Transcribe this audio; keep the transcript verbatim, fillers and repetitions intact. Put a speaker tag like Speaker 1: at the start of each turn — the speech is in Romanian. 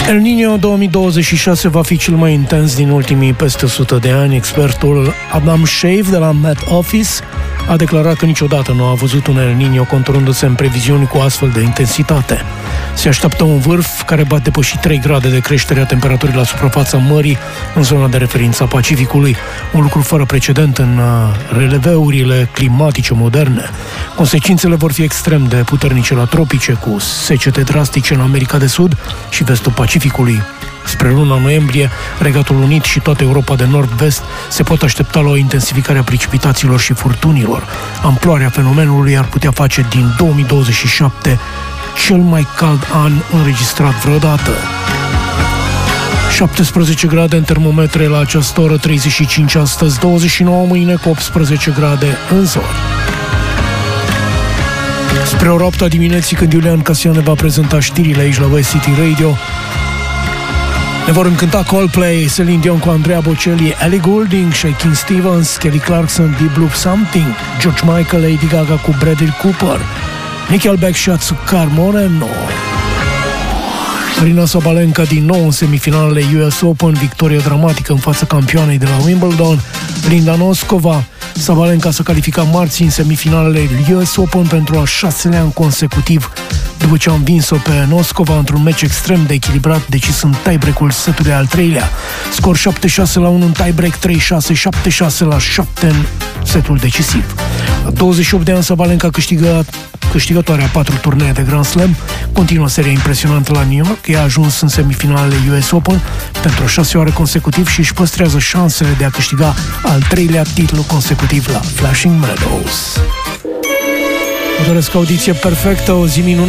Speaker 1: El Niño două mii douăzeci și șase va fi cel mai intens din ultimii peste o sută de ani. Expertul Adam Shave de la Met Office a declarat că niciodată nu a văzut un El Niño conturându-se în previziuni cu astfel de intensitate. Se așteaptă un vârf care va depăși trei grade de creștere a temperaturii la suprafața mării în zona de referință a Pacificului, un lucru fără precedent în releveurile climatice moderne. Consecințele vor fi extrem de puternice la tropice, cu secete drastice în America de Sud și vestul Pacificului. Spre luna noiembrie, Regatul Unit și toată Europa de nord-vest se pot aștepta la o intensificare a precipitațiilor și furtunilor. Amploarea fenomenului ar putea face din două mii douăzeci și șapte cel mai cald an înregistrat vreodată. șaptesprezece grade în termometre la această oră, treizeci și cinci astăzi, douăzeci și nouă mâine cu optsprezece grade în zori. Spre ora opta dimineții, când Iulian Casian ne va prezenta știrile aici la West City Radio, ne vor încânta Coldplay, Celine Dion cu Andrea Bocelli, Ellie Goulding, Shakin' Stevens, Kelly Clarkson, Deep Blue Something, George Michael, Lady Gaga cu Bradley Cooper, Nickelback și Atsukar Moreno. Aryna Sabalenka din nou în semifinalele U S Open, victorie dramatică în fața campioanei de la Wimbledon, Linda Noskova. Sabalenka s-a calificat marți în semifinalele U S Open pentru a șaselea an consecutiv, după ce a învins-o pe Noskova într-un meci extrem de echilibrat, decis în tie-break-ul setului al treilea. Scor șapte șase la unu în tie-break, trei șase, șapte șase la șapte în setul decisiv. La douăzeci și opt de ani, Sabalenka câștigă câștigătoarea patru turnee de Grand Slam, continuă seria impresionantă la New York. Ea a ajuns în semifinalele U S Open pentru șase ore consecutiv și își păstrează șansele de a câștiga al treilea titlu consecutiv la Flushing Meadows. Vă doresc audiție perfectă, o zi minunată.